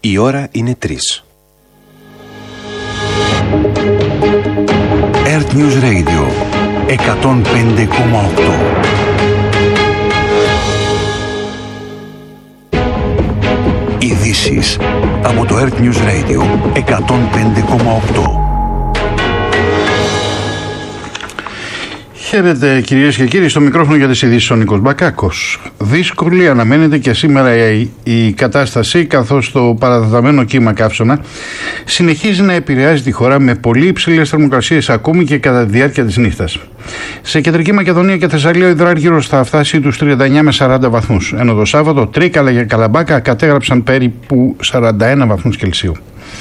Η ώρα είναι 3. Earth News Radio 105,8. Ειδήσεις από το Earth News Radio 105,8. Χαίρετε κυρίες και κύριοι, στο μικρόφωνο για τις ειδήσεις ο Νίκος Μπακάκος. Δύσκολη αναμένεται και σήμερα η κατάσταση, καθώς το παραδεδομένο κύμα καύσωνα συνεχίζει να επηρεάζει τη χώρα με πολύ υψηλές θερμοκρασίες ακόμη και κατά τη διάρκεια της νύχτας. Σε Κεντρική Μακεδονία και Θεσσαλία ο υδράργυρος θα φτάσει τους 39 με 40 βαθμούς, ενώ το Σάββατο Τρίκαλα και Καλαμπάκα κατέγραψαν περίπου 41 βαθμούς Κελσίου.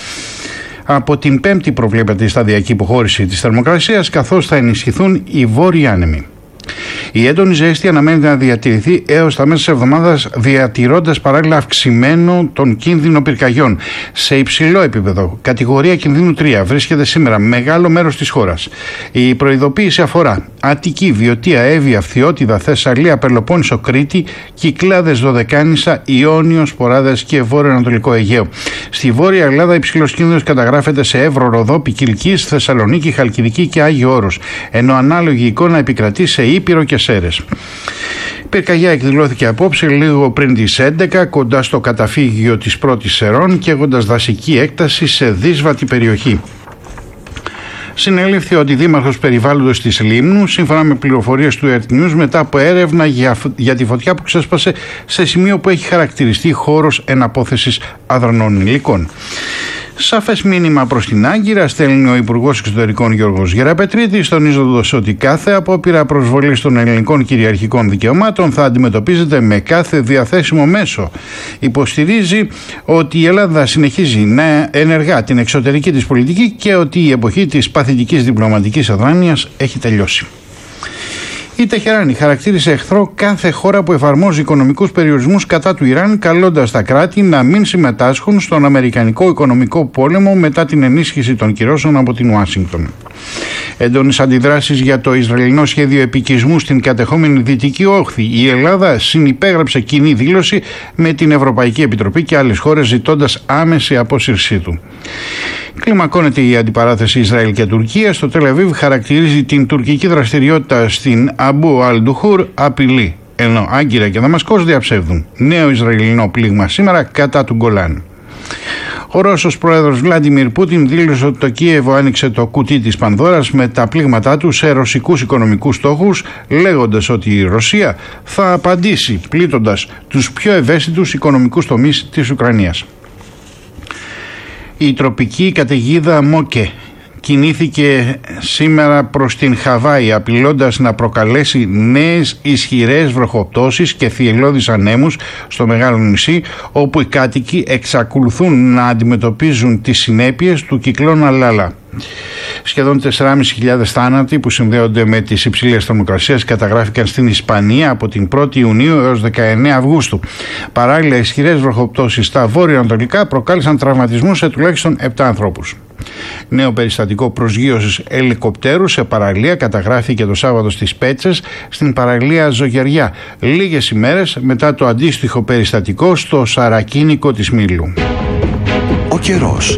Από την Πέμπτη προβλέπεται η σταδιακή υποχώρηση της θερμοκρασίας, καθώς θα ενισχυθούν οι βόρειοι άνεμοι. Η έντονη ζέστη αναμένεται να διατηρηθεί έως τα μέσα της εβδομάδας, διατηρώντας παράλληλα αυξημένο τον κίνδυνο πυρκαγιών. Σε υψηλό επίπεδο, κατηγορία κινδύνου 3, βρίσκεται σήμερα μεγάλο μέρος της χώρας. Η προειδοποίηση αφορά Αττική, Βιωτία, Εύβοια, Φθιώτιδα, Θεσσαλία, Πελοπόννησο, Κρήτη, Κυκλάδες, Δωδεκάνησα, Ιόνιο, Σποράδες και Βόρειο-Ανατολικό Αιγαίο. Στη Βόρεια Ελλάδα υψηλός κίνδυνος καταγράφεται σε Εύρο, Ροδό, Πικιλκής, Θεσσαλονίκη, Χαλκιδική και Άγιο Όρος, ενώ ανάλογη εικόνα επικρατεί σε Ήπειρο και Σέρρες. Η πυρκαγιά εκδηλώθηκε απόψε λίγο πριν τις 11 κοντά στο καταφύγιο της Πρώτης Σερών και έχοντας δασική έκταση σε δύσβατη περιοχή. Συνελήφθη ο αντιδήμαρχος περιβάλλοντος της Λίμνου, σύμφωνα με πληροφορίες του Earth News, μετά από έρευνα για τη φωτιά που ξέσπασε σε σημείο που έχει χαρακτηριστεί χώρος εναπόθεσης αδρανών υλικών. Σαφές μήνυμα προς την Άγκυρα στέλνει ο Υπουργός Εξωτερικών Γιώργος Γεραπετρίτης, τονίζοντας ότι κάθε απόπειρα προσβολής των ελληνικών κυριαρχικών δικαιωμάτων θα αντιμετωπίζεται με κάθε διαθέσιμο μέσο. Υποστηρίζει ότι η Ελλάδα συνεχίζει να ενεργά την εξωτερική της πολιτική και ότι η εποχή της παθητικής διπλωματικής αδράνειας έχει τελειώσει. Η Τεχεράνη χαρακτήρισε εχθρό κάθε χώρα που εφαρμόζει οικονομικούς περιορισμούς κατά του Ιράν, καλώντας τα κράτη να μην συμμετάσχουν στον αμερικανικό οικονομικό πόλεμο μετά την ενίσχυση των κυρώσεων από την Ουάσιγκτον. Έντονες αντιδράσεις για το Ισραηλινό σχέδιο επικισμού στην κατεχόμενη Δυτική Όχθη. Η Ελλάδα συνυπέγραψε κοινή δήλωση με την Ευρωπαϊκή Επιτροπή και άλλες χώρες, ζητώντας άμεση απόσυρσή του. Κλιμακώνεται η αντιπαράθεση Ισραήλ και Τουρκία. Στο Τελ Αβίβ χαρακτηρίζει την τουρκική δραστηριότητα στην Αμπού Αλ-Ντουχούρ απειλή, ενώ Άγκυρα και Δαμασκός διαψεύδουν. Νέο Ισραηλινό πλήγμα σήμερα κατά του Γκολάν. Ο Ρώσος πρόεδρος Βλάντιμιρ Πούτιν δήλωσε ότι το Κίεβο άνοιξε το κουτί της Πανδώρας με τα πλήγματά του σε ρωσικούς οικονομικούς στόχους, λέγοντας ότι η Ρωσία θα απαντήσει πλήττοντας τους πιο ευαίσθητους οικονομικούς τομείς της Ουκρανίας. Η τροπική καταιγίδα Μόκε κινήθηκε σήμερα προς την Χαβάη, απειλώντας να προκαλέσει νέες ισχυρές βροχοπτώσεις και θυελλώδεις ανέμους στο μεγάλο νησί, όπου οι κάτοικοι εξακολουθούν να αντιμετωπίζουν τις συνέπειες του κυκλώνα Λάλα. Σχεδόν 4.500 θάνατοι που συνδέονται με τις υψηλές θερμοκρασίες καταγράφηκαν στην Ισπανία από την 1η Ιουνίου έως 19 Αυγούστου. Παράλληλα, ισχυρές βροχοπτώσεις στα βόρειο-ανατολικά προκάλεσαν τραυματισμούς σε τουλάχιστον 7 ανθρώπους. Νέο περιστατικό προσγείωσης ελικοπτέρου σε παραλία καταγράφηκε το Σάββατο στις Πέτσες, στην παραλία Ζωγεριά, λίγες ημέρες μετά το αντίστοιχο περιστατικό στο Σαρακίνικο της Μήλου. Ο καιρός.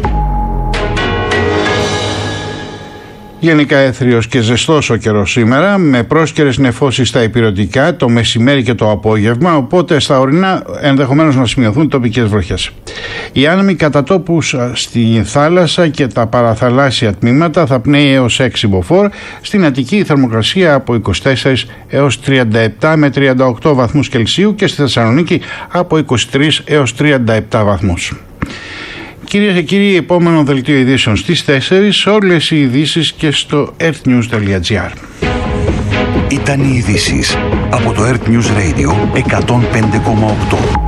Γενικά έθριος και ζεστός ο καιρός σήμερα, με πρόσκαιρες νεφώσεις στα ηπειρωτικά το μεσημέρι και το απόγευμα, οπότε στα ορεινά ενδεχομένως να σημειωθούν τοπικές βροχές. Οι άνεμοι κατά τόπους στη θάλασσα και τα παραθαλάσσια τμήματα θα πνέει έως 6 μποφόρ, στην Αττική η θερμοκρασία από 24 έως 37 με 38 βαθμούς Κελσίου και στη Θεσσαλονίκη από 23 έως 37 βαθμούς. Κυρίες και κύριοι, επόμενο δελτίο ειδήσεων στις 4, όλες οι ειδήσεις και στο earthnews.gr. Ήταν οι ειδήσεις από το Earth News Radio 105,8.